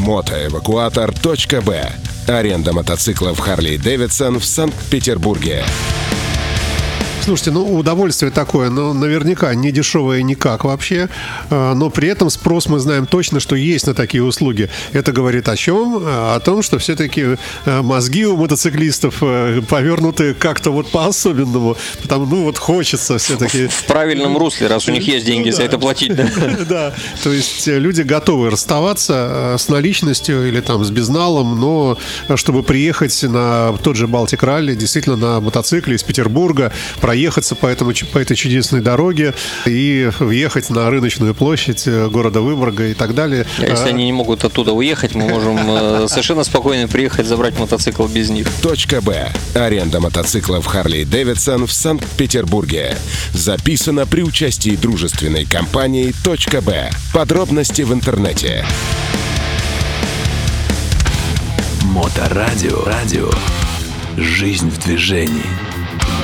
Мотоэвакуатор.б. Аренда мотоциклов Harley-Davidson в Санкт-Петербурге. Слушайте, удовольствие такое, но наверняка не дешевое никак вообще, но при этом спрос мы знаем точно, что есть на такие услуги. Это говорит о чем? О том, что все-таки мозги у мотоциклистов повернуты как-то вот по-особенному, потому хочется все-таки... В правильном русле, раз у них есть деньги за это платить, да? Да, то есть люди готовы расставаться с наличностью или там с безналом, но чтобы приехать на тот же Балтик Ралли, действительно на мотоцикле из Петербурга, проехаться по этой чудесной дороге и въехать на рыночную площадь города Выборга и так далее. А если они не могут оттуда уехать, мы можем совершенно спокойно приехать забрать мотоцикл без них. .б. Аренда мотоциклов Harley-Davidson в Санкт-Петербурге. Записано при участии дружественной компании .б. Подробности в интернете. Моторадио. Жизнь в движении.